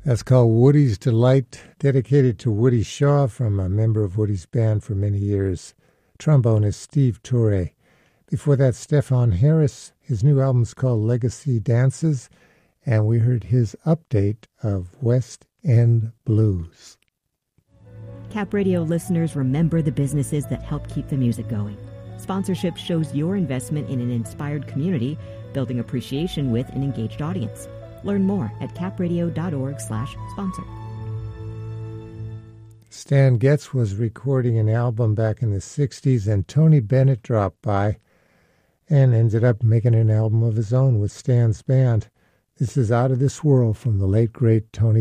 That's called Woody's Delight, dedicated to Woody Shaw, from a member of Woody's band for many years, trombonist Steve Torre. Before that, Stefan Harris. His new album's called Legacy Dances, and we heard his update of West End Blues. Cap Radio listeners, remember the businesses that help keep the music going. Sponsorship shows your investment in an inspired community, building appreciation with an engaged audience. Learn more at capradio.org/sponsor. Stan Getz was recording an album back in the 60s, and Tony Bennett dropped by and ended up making an album of his own with Stan's band. This is Out of This World from the late, great Tony